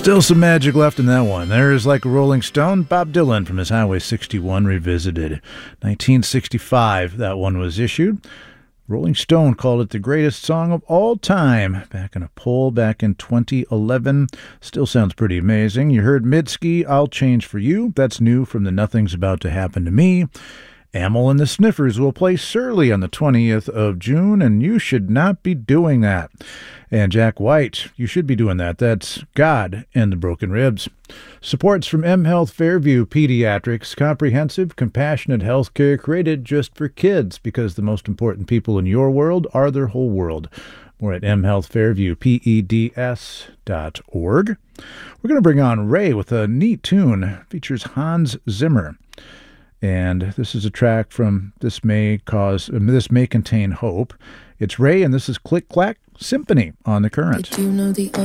Still some magic left in that one. There's Like a Rolling Stone, Bob Dylan from his Highway 61 Revisited. 1965, that one was issued. Rolling Stone called it the greatest song of all time back in a poll back in 2011. Still sounds pretty amazing. You heard Mitski, I'll Change for You. That's new from the Nothing's About to Happen to Me. Amyl and the Sniffers will play Surly on the 20th of June, and you should not be doing that. And Jack White, you should be doing that. That's God and the Broken Ribs. Supports from M Health Fairview Pediatrics, comprehensive, compassionate health care created just for kids, because the most important people in your world are their whole world. More at mhealthfairviewpeds.org. We're going to bring on Ray with a neat tune. Features Hans Zimmer. And this is a track from This May Contain Hope. It's Ray, and this is Click Clack Symphony on The Current. Did you know the